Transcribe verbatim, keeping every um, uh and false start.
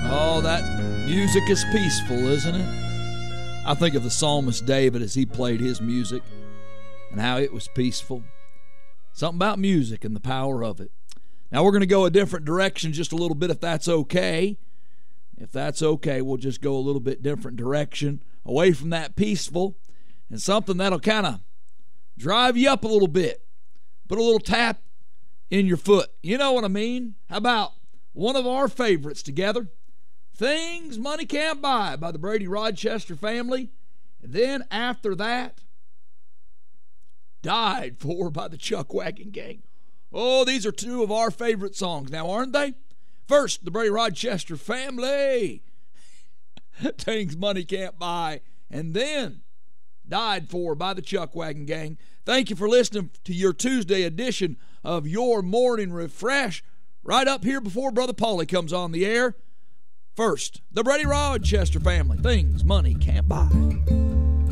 Oh, that music is peaceful, isn't it? I think of the psalmist David as he played his music and how it was peaceful. Something about music and the power of it. Now we're going to go a different direction just a little bit, if that's okay. If that's okay, we'll just go a little bit different direction, away from that peaceful, and something that'll kind of drive you up a little bit. Put a little tap in your foot. You know what I mean? How about one of our favorites together? Things Money Can't Buy by the Brady Rochester family. And then after that, Died For by the Chuck Wagon Gang. Oh, these are two of our favorite songs now, aren't they? First, the Brady Rochester family. Things Money Can't Buy. And then Died For by the Chuck Wagon Gang. Thank you for listening to your Tuesday edition of Your Morning Refresh. Right up here before Brother Paulie comes on the air. First, the Brady Rochester family. Things Money Can't Buy.